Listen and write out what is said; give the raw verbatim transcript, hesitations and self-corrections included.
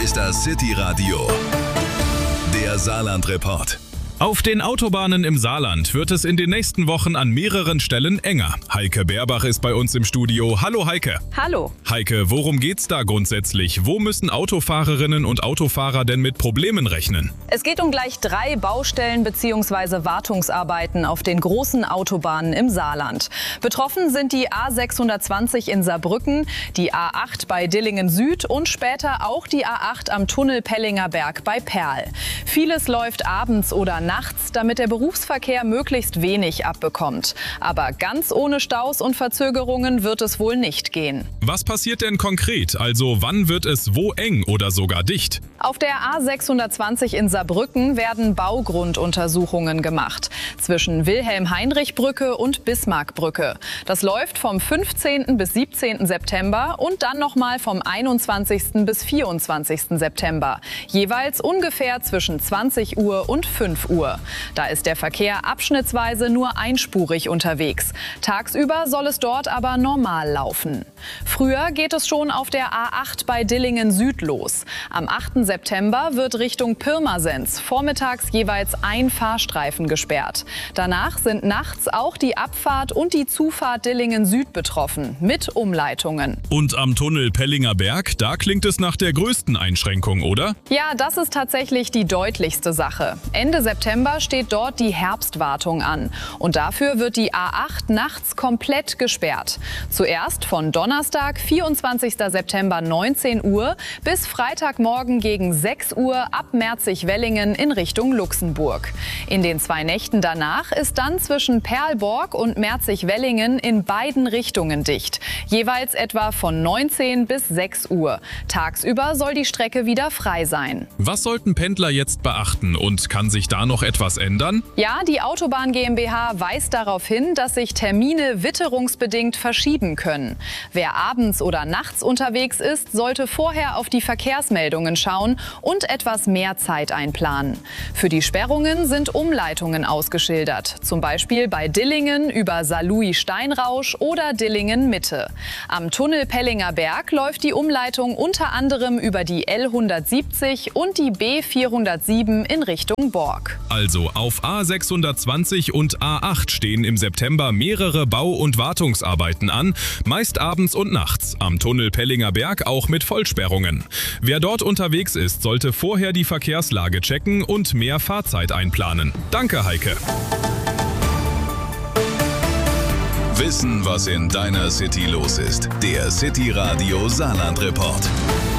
ist das City Radio, der Saarland-Report. Auf den Autobahnen im Saarland wird es in den nächsten Wochen an mehreren Stellen enger. Heike Berbach ist bei uns im Studio. Hallo Heike. Hallo. Heike, worum geht's da grundsätzlich? Wo müssen Autofahrerinnen und Autofahrer denn mit Problemen rechnen? Es geht um gleich drei Baustellen bzw. Wartungsarbeiten auf den großen Autobahnen im Saarland. Betroffen sind die A sechshundertzwanzig in Saarbrücken, die A acht bei Dillingen Süd und später auch die A acht am Tunnel Pellinger Berg bei Perl. Vieles läuft abends oder nachts, damit der Berufsverkehr möglichst wenig abbekommt. Aber ganz ohne Staus und Verzögerungen wird es wohl nicht gehen. Was passiert denn konkret? Also wann wird es wo eng oder sogar dicht? Auf der A sechshundertzwanzig in Saarbrücken werden Baugrunduntersuchungen gemacht. Zwischen Wilhelm-Heinrich-Brücke und Bismarck-Brücke. Das läuft vom fünfzehnten bis siebzehnten September und dann nochmal vom einundzwanzigsten bis vierundzwanzigsten September. Jeweils ungefähr zwischen zwanzig Uhr und fünf Uhr. Da ist der Verkehr abschnittsweise nur einspurig unterwegs. Tagsüber soll es dort aber normal laufen. Früher geht es schon auf der A acht bei Dillingen Süd los. Am achten September wird Richtung Pirmasens vormittags jeweils ein Fahrstreifen gesperrt. Danach sind nachts auch die Abfahrt und die Zufahrt Dillingen Süd betroffen, mit Umleitungen. Und am Tunnel Pellinger Berg, da klingt es nach der größten Einschränkung, oder? Ja, das ist tatsächlich die deutlichste Sache. Ende September steht dort die Herbstwartung an. Und dafür wird die A acht nachts komplett gesperrt. Zuerst von Donnerstag, vierundzwanzigsten September neunzehn Uhr bis Freitagmorgen gegen sechs Uhr ab Merzig-Wellingen in Richtung Luxemburg. In den zwei Nächten danach ist dann zwischen Perlborg und Merzig-Wellingen in beiden Richtungen dicht. Jeweils etwa von neunzehn bis sechs Uhr. Tagsüber soll die Strecke wieder frei sein. Was sollten Pendler jetzt beachten und kann sich da noch etwas ändern? Ja, die Autobahn GmbH weist darauf hin, dass sich Termine witterungsbedingt verschieben können. Wer abends oder nachts unterwegs ist, sollte vorher auf die Verkehrsmeldungen schauen und etwas mehr Zeit einplanen. Für die Sperrungen sind Umleitungen ausgeschildert, zum Beispiel bei Dillingen über Saarlouis-Steinrausch oder Dillingen Mitte. Am Tunnel Pellinger Berg läuft die Umleitung unter anderem über die L hundertsiebzig und die B vierhundertsieben in Richtung Borg. Also auf A sechshundertzwanzig und A acht stehen im September mehrere Bau- und Wartungsarbeiten an, meist abends und nachts. Am Tunnel Pellinger Berg auch mit Vollsperrungen. Wer dort unterwegs ist, sollte vorher die Verkehrslage checken und mehr Fahrzeit einplanen. Danke, Heike. Wissen, was in deiner City los ist. Der City Radio Saarland-Report.